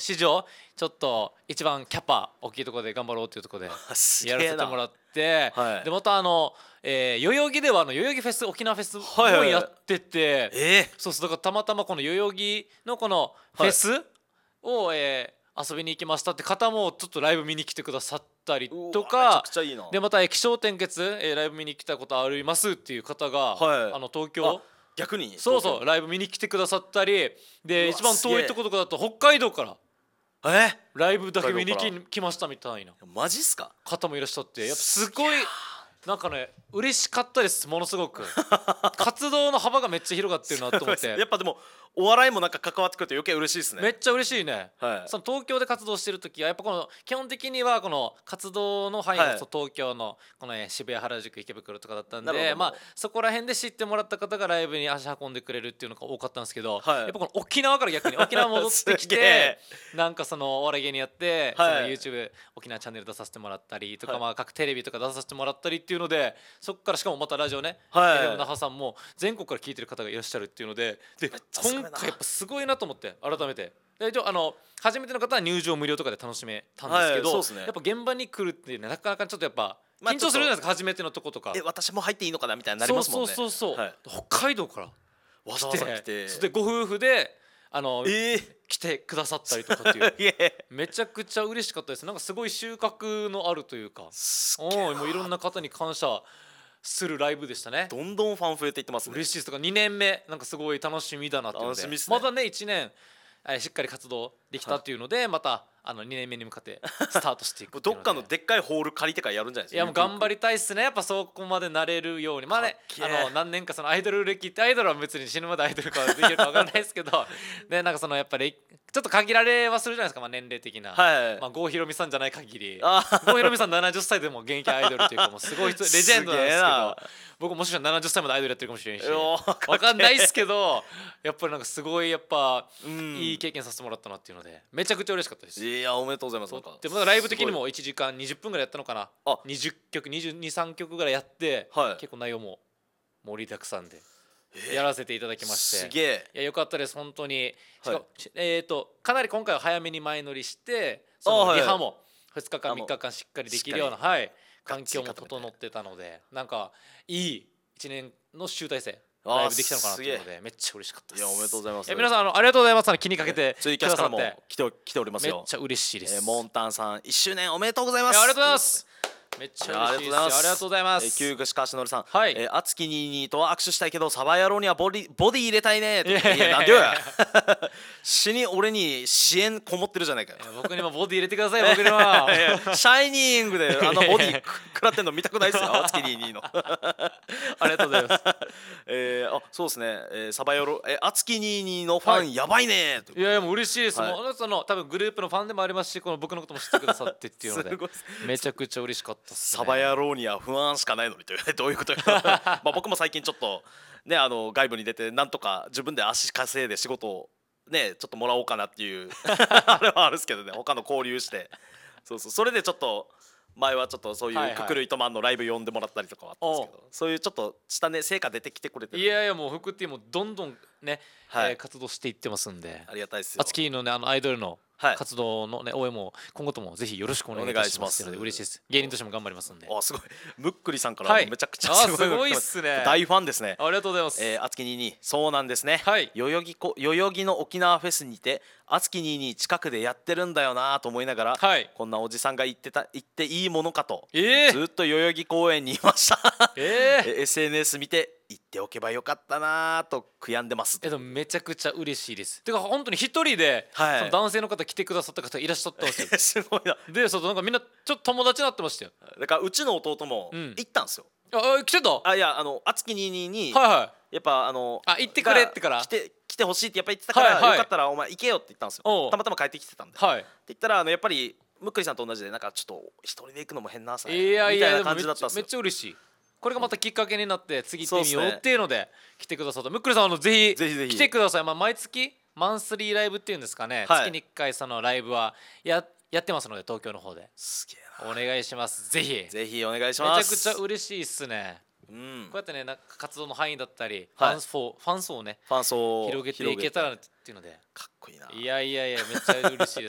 史上ちょっと一番キャパ大きいところで頑張ろうっていうところですげやらえな。 せてもらって、 はいでまた代々木では代々木フェス沖縄フェスもはいはいはいやってて、 えそうそうだからたまたまこの代々木のこのフェスを、遊びに行きましたって方もちょっとライブ見に来てくださったりとうわめちゃかくちゃいいな。 でまた気象転結、ライブ見に来たことありますっていう方が、 はい東京あ逆にそうそう東ライブ見に来てくださったりうでわ一番遠いすげえところとかだと北海道から京ライブだけ見に北海道来ましたみたいなマジっすか。 方もいらっしゃってやっぱすごいなんかね嬉しかったですものすごく活動の幅がめっちゃ広がってるなと思ってやっぱでもお笑いもなんか関わってくると余計嬉しいですね。 めっちゃ嬉しいね、 はいその東京で活動してる時はやっぱこの基本的にはこの活動の範囲がはいそう東京のこの、渋谷原宿池袋とかだったんなるほどでまあそこら辺で知ってもらった方がライブに足運んでくれるっていうのが多かったんですけど、 はいやっぱこの沖縄から逆に沖縄戻ってきすげてえなんかそのお笑い芸人やって、 はいその YouTube 沖縄チャンネル出させてもらったりとか、 はいまあ各テレビとか出させてもらったりっていうのでそこからしかもまたラジオね、 はい FM 那覇さんも全国から聞いてる方がいらっしゃるっていうのでちゃすごいな今回やっぱすごいなと思って改めてで一応初めての方は入場無料とかで楽しめたんですけど、 はいそうっすねやっぱ現場に来るっていうねなかなかちょっとやっぱまあ緊張するじゃないですか、初めてのとことか私も入っていいのかなみたいになりますもんね。 そうそうそうそう、 はい北海道からわざわざ来てそれでご夫婦でえー来てくださったりとかっていういえめちゃくちゃ嬉しかったです。なんかすごい収穫のあるというかすっげえもういろんな方に感謝するライブでしたね。 どんどんファン増えていってますね。 嬉しいですとか2年目なんかすごい楽しみだなっていうので楽しみっすねまだね1年しっかり活動できたっていうので、また2年目に向かってスタートしていくっていうのでどっかのでっかいホール借りてからやるんじゃないですか。 いやもう頑張りりたいっすねやっぱそこまでなれるようにまあねかっけえ何年かそのアイドル歴ってアイドルは別に死ぬまでアイドルかできるか分かんないですけどでなんかそのやっぱりちょっと限られはするじゃないですか、まあ、年齢的な、 はいまあ、郷ひろみさんじゃない限りあ郷ひろみさん70歳でも現役アイドルというかもうすごい人レジェンドなんですけどすげえな僕もしかしたら70歳までアイドルやってるかもしれないしおーかっけえ分かんないですけどやっぱりなんかすごいやっぱうんいい経験させてもらったなっていうのでめちゃくちゃ嬉しかったです。 いやおめでとうございます。なんかでもライブ的にすごいも1時間20分ぐらいやったのかなあ 20曲223曲ぐらいやって、 はい結構内容も盛りだくさんでやらせていただきまして、 すげえいやよかったです本当に、 はいかなり今回は早めに前乗りしてそのあはいリハも2日間もう 3日間しっかりできるような、 しはい、 がっつり環境も固めて整ってたのでなんかいい1年の集大成あーライブできたのかなっていうのでめっちゃ嬉しかったです。 いやおめでとうございます。 皆さんありがとうございます気にかけてツイくキャスからもださって来ておりますよ。 めっちゃ嬉しいです。 モンタンさん1周年おめでとうございます。 いやありがとうございます。めっちゃ嬉しいですよ。ありがとうございます。 旧串川しのりさん、 はい熱き22とは握手したいけどサバ野郎にはボディ入れたいねと。いいやいやいややなんでよや死に俺に支援こもってるじゃないかよ。 僕にもボディ入れてください僕にも。 シャイニングであのボディ食らってんの見たくないですよ熱き22の。 ありがとうございます。 そうですね、サバヨロ熱き22のファンやばいねと。 いやいやもう嬉しいです。 はいもうその多分グループのファンでもありますし、この僕のことも知ってくださってっていうのですごいっすめちゃくちゃ嬉しかったっすね。 サバ野郎には不安しかないのにというどういうことよまあ僕も最近ちょっとね外部に出てなんとか自分で足稼いで仕事をねちょっともらおうかなっていうあれはあるんですけどね他の交流してそうそれでちょっと前はちょっとそういうククルイトマンのライブ呼んでもらったりとかはあったんですけど、そういうちょっとしたね成果出てきてくれてる。 いやいやもう福ってもどんどんね、 はい活動していってますんで、 ありがたいですよ。 あつきのねアイドルのはい活動のね応援も今後ともぜひよろしくお願いいたしますお願いしますので嬉しいです。芸人としても頑張りますんで。 すごいむっくりさんからはいめちゃくちゃすごいっすね。 大ファンですね。 ありがとうございます。 あつき22そうなんですね。 はい代々木の沖縄フェスにてあつき22近くでやってるんだよなと思いながら、 はいこんなおじさんが言っていいものかと、 えーずっと代々木公園にいましたSNS 見て行っておけばよかったなと悔やんでます。 でもめちゃくちゃ嬉しいです。てか本当に一人で、 はいその男性の方来てくださった方いらっしゃったんですよ。 すごいな。 でそうなんかみんなちょっと友達になってましたよ。 だからうちの弟もうん行ったんですよ。 来てた。はいいやあつき22にはやっぱ行ってくれってから来てほしいってやっぱ言ってたから、 はいはいよかったらお前行けよって言ったんですおうよ。たまたま帰ってきてたんで。 い。はい。 って言ったらやっぱりむっくりさんと同じでなんかちょっと一人で行くのも変なさいやいやでもみたいな感じだったんですめっよ。 ちゃ嬉しい。これがまたきっかけになって次行ってみようそうっすねっていうので来てくださったむっくりさんぜひぜひぜひ来てください。まあ毎月マンスリーライブっていうんですかね、 はい月に1回そのライブはやってますので東京の方ですげえお願いします。ぜひ。 な。ぜひお願いしめちゃます。 くちゃ嬉しいっすね。 うんこうやってねなんか活動の範囲だったり、 はいファン層をねファン層を広げていけたらっていうのでかっこいいな。 いやいやいやめっちゃ嬉しいです